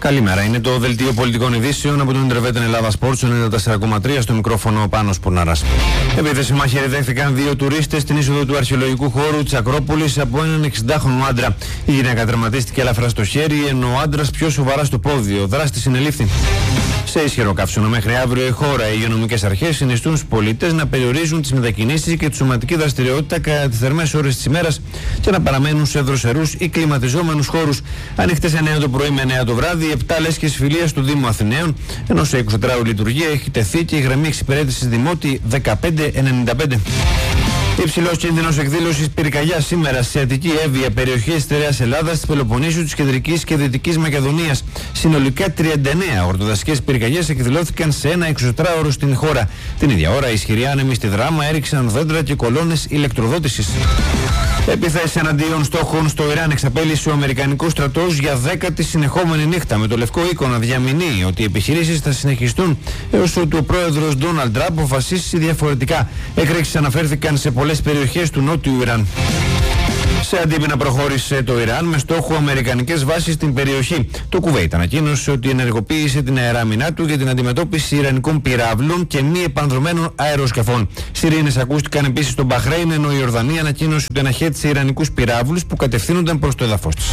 Καλημέρα. Είναι το δελτίο πολιτικών ειδήσεων από τον Ιντερβέτεν Ελλάδα Sports 94,3 στο μικρόφωνο Πάνος Πουρναράς. Επίθεση μάχη δέχθηκαν δύο τουρίστες στην είσοδο του αρχαιολογικού χώρου της Ακρόπολης από έναν 60χρονο άντρα. Η γυναίκα τερματίστηκε ελαφρά στο χέρι, ενώ ο άντρας πιο σοβαρά στο πόδι. Ο δράστης συνελήφθη. Σε ισχυρό καύσωνο μέχρι αύριο η χώρα, οι υγειονομικές αρχές συνιστούν στους πολίτες να περιορίζουν τις μετακινήσεις και τη σωματική δραστηριότητα κατά τις θερμές ώρες της ημέρας και να παραμένουν σε δροσερούς ή κλιματιζόμενους χώρους. Ανοιχτές 9 το πρωί με 9 το βράδυ, 7 λέσχες φιλίας του Δήμου Αθηναίων, ενώ σε 24 λειτουργία έχει τεθεί και η γραμμή εξυπηρέτησης Δημότη 1595. Υψηλός κίνδυνος εκδήλωσης πυρκαγιάς σήμερα σε Αττική, Εύβοια, περιοχές της Στερεάς Ελλάδας, της Πελοποννήσου, της Κεντρικής και Δυτικής Μακεδονίας. Συνολικά 39 ορτοδασικές πυρκαγιές εκδηλώθηκαν σε ένα 24ωρο στην χώρα. Την ίδια ώρα, ισχυροί άνεμοι στη Δράμα έριξαν δέντρα και κολόνες ηλεκτροδότησης. Επιθέσεις εναντίον στόχων στο Ιράν εξαπέλυσε ο Αμερικανικός στρατός για 10η συνεχόμενη νύχτα, με το Λευκό Οίκο να διαμηνύει ότι οι επιχειρήσεις θα συνεχιστούν έως ότου ο πρόεδρος Ντόναλντ Τραμπ αποφασίσει διαφορετικά. Εκρήξεις αναφέρθηκαν σε πολλές περιοχές του νότιου Ιράν. Σε αντίπεινα προχώρησε το Ιράν με στόχο αμερικανικές βάσεις στην περιοχή. Το Κουβέιτ ανακοίνωσε ότι ενεργοποίησε την αεράμινά του για την αντιμετώπιση ιρανικών πυράβλων και μη επανδρωμένων αεροσκαφών. Σιρήνες ακούστηκαν επίσης στο Μπαχρέιν, ενώ η Ορδανία ανακοίνωσε ότι αναχέτησε ιρανικούς πυράβλους που κατευθύνονταν προς το έδαφος της.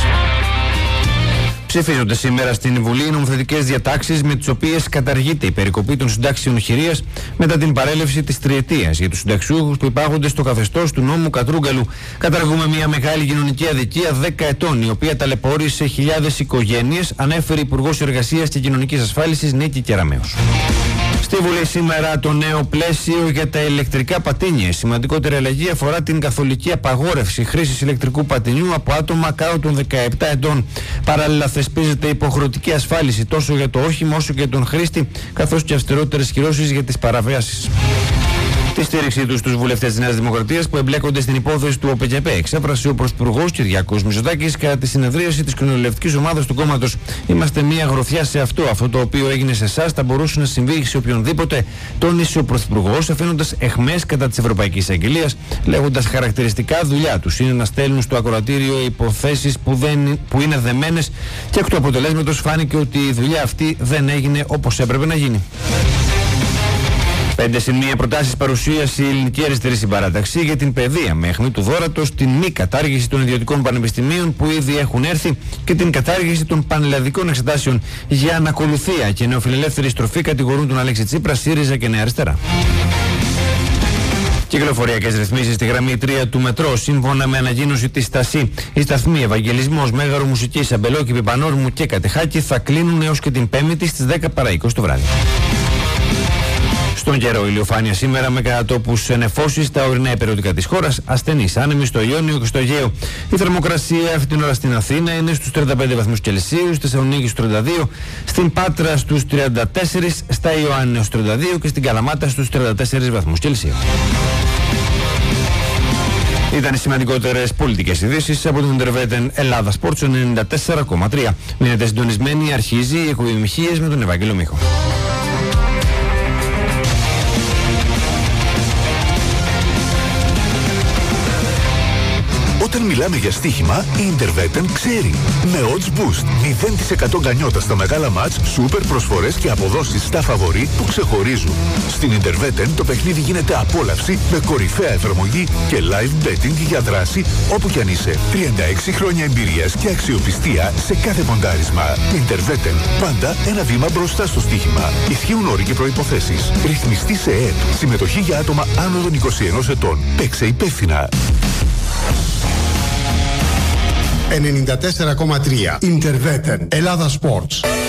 Ψηφίζονται σήμερα στην Βουλή νομοθετικές διατάξεις με τις οποίες καταργείται η περικοπή των συντάξεων χειρίας μετά την παρέλευση της τριετίας για τους συνταξιούχους που υπάγονται στο καθεστώς του νόμου Κατρούγκαλου. Καταργούμε μια μεγάλη κοινωνική αδικία 10 ετών, η οποία ταλαιπώρησε χιλιάδες οικογένειες, ανέφερε Υπουργός Εργασίας και Κοινωνικής Ασφάλισης Νίκη Κεραμέως. Στη Βουλή σήμερα το νέο πλαίσιο για τα ηλεκτρικά πατίνια. Η σημαντικότερη αλλαγή αφορά την καθολική απαγόρευση χρήσης ηλεκτρικού πατινιού από άτομα κάτω των 17 ετών. Παράλληλα, θεσπίζεται υποχρεωτική ασφάλιση τόσο για το όχημα όσο και για τον χρήστη, καθώς και αυστηρότερες κυρώσεις για τις παραβιάσεις. Τη στήριξή του στους βουλευτές της Νέας Δημοκρατίας που εμπλέκονται στην υπόθεση του ΟΠΕΚΕΠΕ εξέφρασε ο Πρωθυπουργός Κυριάκος Μητσοτάκης κατά τη συνεδρίαση της κοινοβουλευτικής ομάδας του κόμματος. Είμαστε μια γροθιά σε αυτό. Αυτό το οποίο έγινε σε εσάς θα μπορούσε να συμβεί σε οποιονδήποτε, τόνισε ο Πρωθυπουργός, αφήνοντας αιχμές κατά της Ευρωπαϊκής Αγγελίας, λέγοντας χαρακτηριστικά δουλειά τους είναι να στέλνουν στο ακροατήριο υποθέσεις που είναι δεμένες, και εκ του αποτελέσματος φάνηκε ότι η δουλειά αυτή δεν έγινε όπως έπρεπε να γίνει. 5-1 προτάσεις παρουσίασε η Ελληνική Αριστερή Συμπαράταξη για την παιδεία με αιχμή του δώρατος, την μη κατάργηση των ιδιωτικών πανεπιστημίων που ήδη έχουν έρθει και την κατάργηση των πανελλαδικών εξετάσεων για ανακολουθία και νεοφιλελεύθερη στροφή κατηγορούν τον Αλέξη Τσίπρα, ΣΥΡΙΖΑ και Νέα Αριστερά. Κυκλοφοριακές ρυθμίσεις στη γραμμή 3 του μετρό, σύμφωνα με ανακοίνωση της ΣΤΑΣΥ. Οι σταθμοί Ευαγγελισμός, Μέγαρο Μουσικής, Αμπελόκηπη, Πανόρμου και Κατεχάκη θα κλείνουν έως και την Πέμπτη στις 10 παρά 20 το βράδυ. Στον καιρό, ηλιοφάνεια σήμερα με κατατόπους νεφώσεις στα ορεινά υπερηρωτικά της χώρας, ασθενείς άνεμοι στο Ιόνιο και στο Αιγαίο. Η θερμοκρασία αυτή την ώρα στην Αθήνα είναι στους 35 βαθμούς Κελσίου, στη Θεσσαλονίκη στους 32, στην Πάτρα στους 34, στα Ιωάννη στους 32 και στην Καλαμάτα στους 34 βαθμούς Κελσίου. Ήταν οι σημαντικότερες πολιτικές ειδήσεις από τον Ιντερβέτεν Ελλάδα Sports 94,3. Μείνετε συντονισμένοι, αρχίζει οι εκποιμηχίες με τον Ευάγγελο Μίχο. Όταν μιλάμε για στοίχημα, η Interveten ξέρει. Με odds boost, 0% γκανιότα στα μεγάλα μάτς, σούπερ προσφορές και αποδόσεις στα φαβορί που ξεχωρίζουν. Στην Interveten το παιχνίδι γίνεται απόλαυση με κορυφαία εφαρμογή και live betting για δράση όπου κι αν είσαι. 36 χρόνια εμπειρίας και αξιοπιστία σε κάθε ποντάρισμα. Interveten, πάντα ένα βήμα μπροστά στο στοίχημα. Ισχύουν όροι και προϋποθέσεις. Ρυθμιστή σε ΕΕΠ. Συμμετοχή για άτομα άνω των 21 ετών. Παίξε υπεύθυνα. 94,3 Interveten Ελλάδα Sports.